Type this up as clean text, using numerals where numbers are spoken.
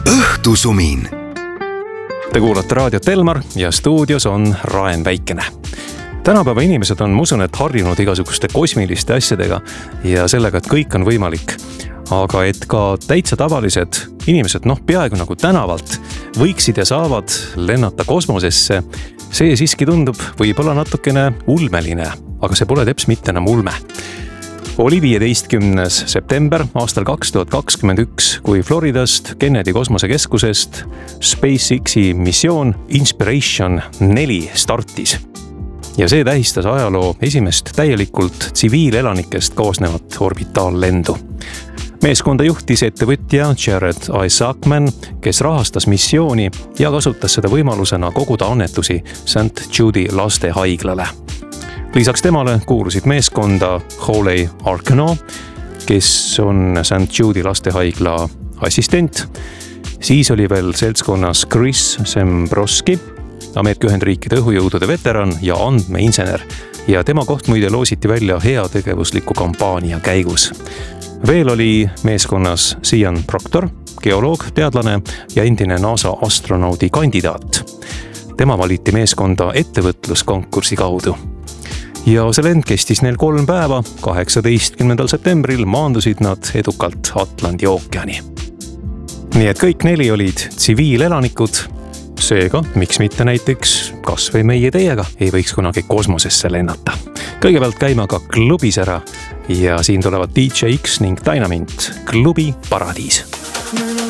õhtusumin. Te kuulate raadiot Elmar ja stuudios on Raen Väikene. Tänapäeva inimesed on, ma usun, et harjunud igasuguste kosmiliste asjadega ja sellega, et kõik on võimalik. Aga et ka täitsa tavalised inimesed, peaaegu nagu tänavalt, võiksid ja saavad lennata kosmosesse, see siiski tundub võib-olla natukene ulmeline, aga see pole teps mitte enam ulme. Oli 15. september aastal 2021, kui Floridast Kennedy kosmosekeskusest SpaceXi missioon Inspiration 4 startis. Ja see tähistas ajaloo esimest täielikult tsiviilelanikest koosnevat orbitaallendu. Meeskonda juhtis ettevõtja Jared Isaacman, kes rahastas missiooni ja kasutas seda võimalusena koguda annetusi St. Jude'i lastehaiglale. Lisaks temale kuulusid meeskonda Holly Arkano, kes on St. Jude'i lastehaigla assistent. Siis oli veel seltskonnas Chris Sembroski, Ameerika Ühendriikide õhujõudude veteran ja andmeinsener. Ja tema koht muide loositi välja heategevusliku kampaania käigus. Veel oli meeskonnas Sian Proctor, geoloog, teadlane ja endine NASA astronaudi kandidaat. Tema valiti meeskonda ettevõtluskonkursi kaudu. Ja see lend kestis neil 3 päeva, 18. septembril maandusid nad edukalt Atlandi ookeani. Nii et kõik 4 olid tsiviilelanikud, seega miks mitte näiteks kas või meie teiega ei võiks kunagi kosmosesse lennata. Kõigepealt käima ka klubis ära ja siin tulevad DJ X ning Dynamint, Klubi Paradiis.